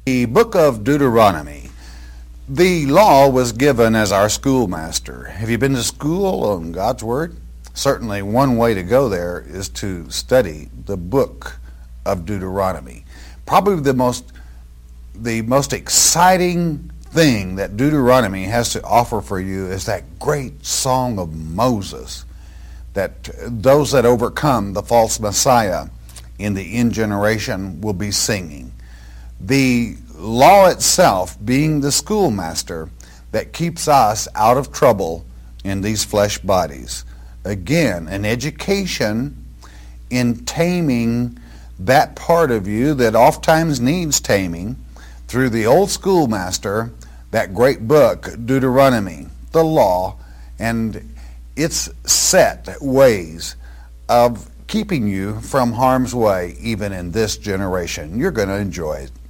The book of Deuteronomy. The law was given as our schoolmaster. Have you been to school on God's Word? Certainly one way to go there is to study the book of Deuteronomy. Probably the most exciting thing that Deuteronomy has to offer for you is that great song of Moses, that those that overcome the false Messiah in the end generation will be singing. The law itself being the schoolmaster that keeps us out of trouble in these flesh bodies. Again, an education in taming that part of you that oftentimes needs taming through the old schoolmaster, that great book, Deuteronomy, the law, and its set ways of keeping you from harm's way even in this generation. You're going to enjoy it.